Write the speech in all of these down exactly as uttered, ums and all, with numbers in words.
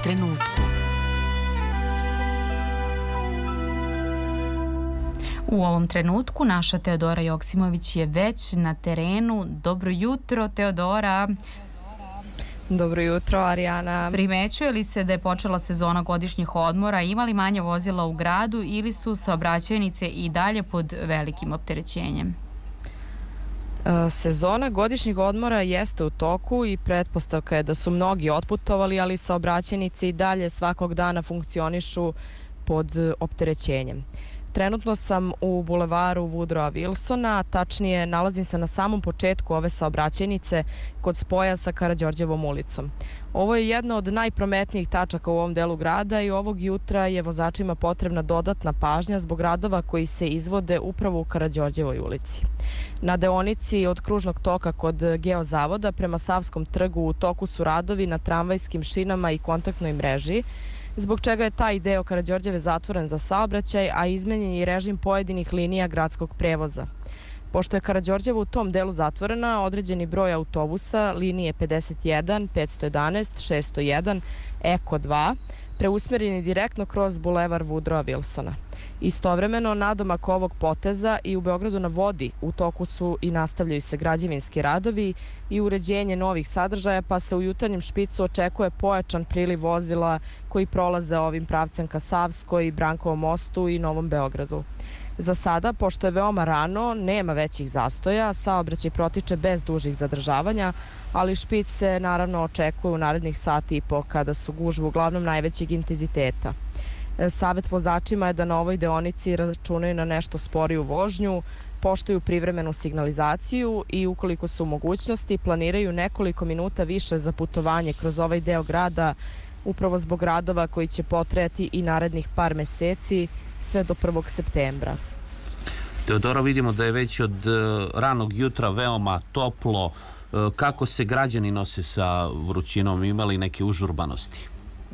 trenutku. U ovom trenutku naša Teodora Joksimović je već na terenu. Dobro jutro, Teodora. Dobro jutro, Arijana. Primećuje li se da je počela sezona godišnjih odmora? Ima li manje vozila u gradu ili su saobraćajnice i dalje pod velikim opterećenjem? Sezona godišnjih odmora jeste u toku i pretpostavka je da su mnogi otputovali, ali saobraćajnice i dalje svakog dana funkcionišu pod opterećenjem. Trenutno sam u bulevaru Woodrowa Wilsona, tačnije nalazim se na samom početku ove saobraćajnice kod spoja sa Karađorđevom ulicom. Ovo je jedna od najprometnijih tačaka u ovom delu grada i ovog jutra je vozačima potrebna dodatna pažnja zbog radova koji se izvode upravo u Karađorđevoj ulici. Na deonici od kružnog toka kod Geozavoda prema Savskom trgu u toku su radovi na tramvajskim šinama i kontaktnoj mreži, zbog čega je taj deo Karađorđeve zatvoren za saobraćaj, a izmenjen je režim pojedinih linija gradskog prevoza. Pošto je Karađorđeva u tom delu zatvorena, određeni broj autobusa linije pedeset jedan, petsto jedanaest, šesto jedan, Eko dva preusmereni direktno kroz bulevar Woodrowa Wilsona. Istovremeno, nadomak ovog poteza i u Beogradu na vodi u toku su i nastavljaju se građevinski radovi i uređenje novih sadržaja, pa se u jutarnjem špicu očekuje pojačan priliv vozila koji prolaze ovim pravcem ka Savskoj, Brankovom mostu i Novom Beogradu. Za sada, pošto je veoma rano, nema većih zastoja, saobraćaj protiče bez dužih zadržavanja, ali špic se naravno očekuje u narednih sati i po kada su gužve uglavnom najvećeg intenziteta. Savet vozačima je da na ovoj deonici računaju na nešto sporiju vožnju, poštuju privremenu signalizaciju i ukoliko su u mogućnosti planiraju nekoliko minuta više za putovanje kroz ovaj deo grada, upravo zbog radova koji će potrajati i narednih par meseci sve do prvog septembra. Teodora, vidimo da je već od ranog jutra veoma toplo. Kako se građani nose sa vrućinom? Ima li neke užurbanosti?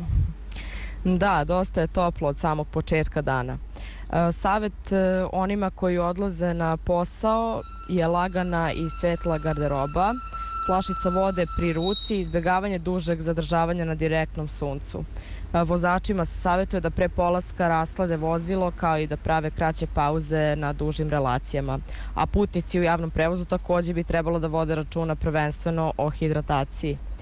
Da, dosta je toplo od samog početka dana. Savet onima koji odlaze na posao je lagana i svetla garderoba, flašica vode pri ruci, izbjegavanje dužeg zadržavanja na direktnom suncu. Vozačima se savjetuje da pre polaska rasklade vozilo kao i da prave kraće pauze na dužim relacijama. A putnici u javnom prevozu također bi trebalo da vode računa prvenstveno o hidrataciji.